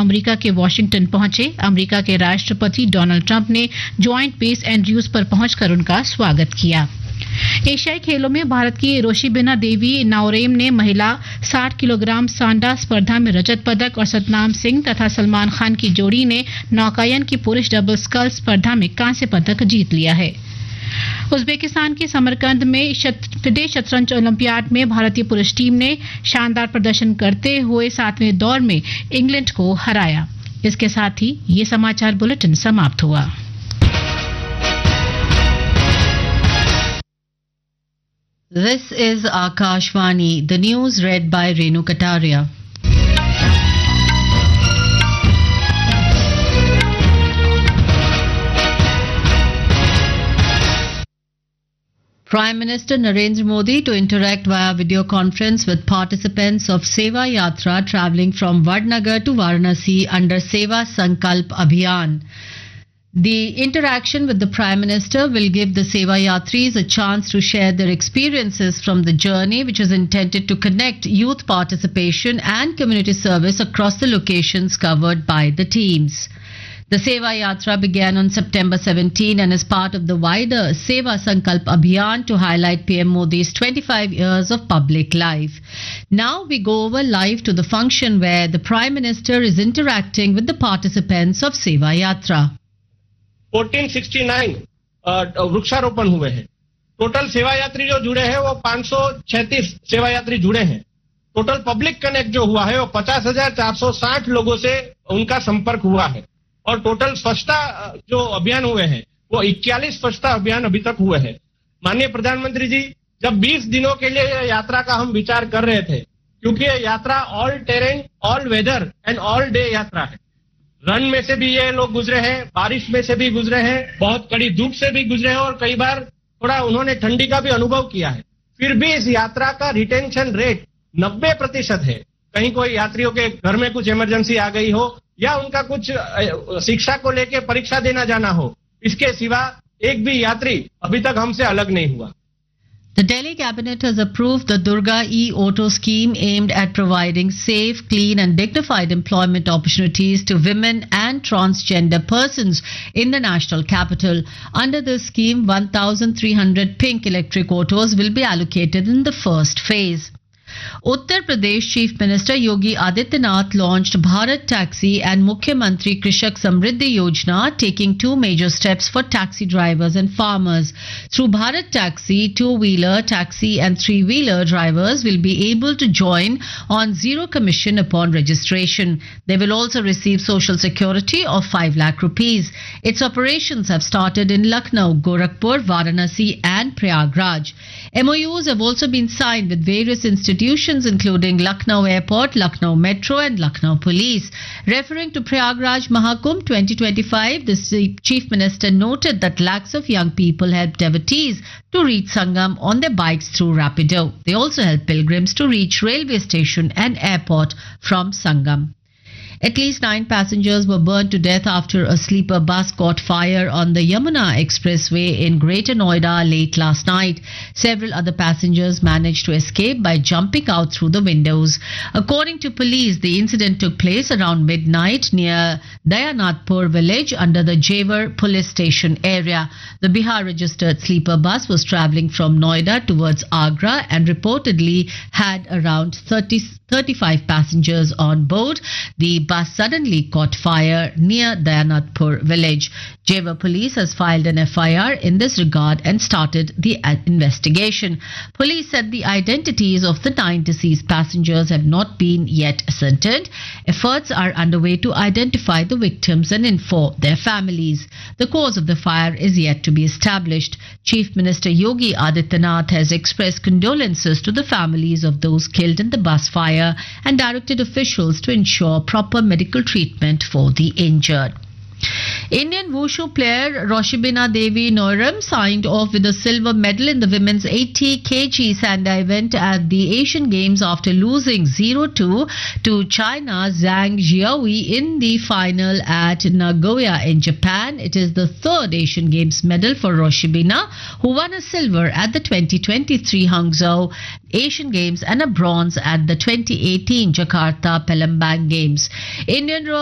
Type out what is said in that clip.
America के Washington पहुंचे। America के राष्ट्रपति डोनाल्ड ट्रंप ने ज्वाइंट बेस एंड्रयूज पर पहुंचकर उनका स्वागत किया। एशियाई खेलों में भारत की रोशिबिना देवी नाओरेम ने महिला 60 किलोग्राम सांडा स्पर्धा में रजत पदक और सतनाम सिंह तथा सलमान खान की जोड़ी ने नौकायन की पुरुष डबल स्कल स्पर्धा में कांस्य पदक जीत लिया है। उज्बेकिस्तान के समरकंद में फिडे शतरंज ओलंपियाड में भारतीय पुरुष टीम ने शानदार प्रदर्शन करते हुए 7वें दौर में इंग्लैंड को हराया। इसके साथ ही ये समाचार बुलेटिन समाप्त हुआ। This is Akashvani, the news read by Renu Kataria. Prime Minister Narendra Modi to interact via video conference with participants of Seva Yatra travelling from Vadnagar to Varanasi under Seva Sankalp Abhiyan. The interaction with the Prime Minister will give the Seva Yatris a chance to share their experiences from the journey, which is intended to connect youth participation and community service across the locations covered by the teams. The Seva Yatra began on September 17 and is part of the wider Seva Sankalp Abhiyan to highlight PM Modi's 25 years of public life. Now we go over live to the function where the Prime Minister is interacting with the participants of Seva Yatra. 1469 वृक्षारोपण हुए हैं। Total सेवा यात्री जो जुड़े हैं वो 536 सेवा यात्री जुड़े हैं। टोटल पब्लिक कनेक्ट जो हुआ है वो 50,460 लोगों से उनका संपर्क हुआ है और टोटल स्वच्छता जो अभियान हुए हैं वो 41 स्वच्छता अभियान अभी तक हुए हैं। माननीय प्रधानमंत्री जी, जब 20 दिनों के लिए यात्रा का हम विचार कर रहे थे, क्योंकि ये यात्रा all terrain, all weather and all day यात्रा है। रन में से भी ये लोग गुजरे हैं, बारिश में से भी गुजरे हैं, बहुत कड़ी धूप से भी गुजरे हैं और कई बार थोड़ा उन्होंने ठंडी का भी अनुभव किया है। फिर भी इस यात्रा का रिटेंशन रेट 90% है। कहीं कोई यात्रियों के घर में कुछ इमरजेंसी आ गई हो या उनका कुछ शिक्षा को लेके परीक्षा देना जाना हो, इसके सिवा एक भी यात्री अभी तक हमसे अलग नहीं हुआ। The Delhi Cabinet has approved the Durga E-Auto scheme aimed at providing safe, clean and dignified employment opportunities to women and transgender persons in the national capital. Under this scheme, 1,300 pink electric autos will be allocated in the first phase. Uttar Pradesh Chief Minister Yogi Adityanath launched Bharat Taxi and Mukhyamantri Krishak Samriddhi Yojana, taking two major steps for taxi drivers and farmers. Through Bharat Taxi, two-wheeler, taxi and three-wheeler drivers will be able to join on zero commission upon registration. They will also receive social security of 5 lakh rupees. Its operations have started in Lucknow, Gorakhpur, Varanasi and Prayagraj. MOUs have also been signed with various institutions including Lucknow Airport, Lucknow Metro and Lucknow Police. Referring to Prayagraj Mahakumbh 2025, the Chief Minister noted that lakhs of young people help devotees to reach Sangam on their bikes through Rapido. They also help pilgrims to reach railway station and airport from Sangam. At least 9 passengers were burned to death after a sleeper bus caught fire on the Yamuna Expressway in Greater Noida late last night. Several other passengers managed to escape by jumping out through the windows. According to police, the incident took place around midnight near Dayanatpur village under the Jewar police station area. The Bihar-registered sleeper bus was travelling from Noida towards Agra and reportedly had around 35 passengers on board. The bus suddenly caught fire near Dayanatpur village. Jewar police has filed an FIR in this regard and started the investigation. Police said the identities of the 9 deceased passengers have not been yet ascertained. Efforts are underway to identify the victims and inform their families. The cause of the fire is yet to be established. Chief Minister Yogi Adityanath has expressed condolences to the families of those killed in the bus fire and directed officials to ensure proper medical treatment for the injured. Indian wushu player Roshibina Devi Noiram signed off with a silver medal in the women's 80 kg Sanda event at the Asian Games after losing 0-2 to China's Zhang Jiaohui in the final at Nagoya in Japan. It is the third Asian Games medal for Roshibina, who won a silver at the 2023 Hangzhou Asian Games and a bronze at the 2018 Jakarta Palembang Games. Indian